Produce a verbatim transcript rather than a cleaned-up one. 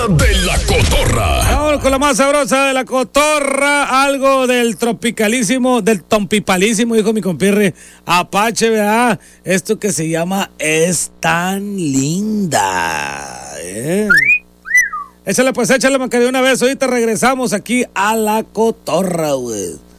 De la cotorra. Vamos con la más sabrosa de la cotorra. Algo del tropicalísimo, del tompipalísimo, dijo mi compirre Apache, ¿verdad? Esto que se llama Es tan linda. ¿eh? Échale pues, échale, Macario, una vez. Ahorita regresamos aquí a la cotorra, güey.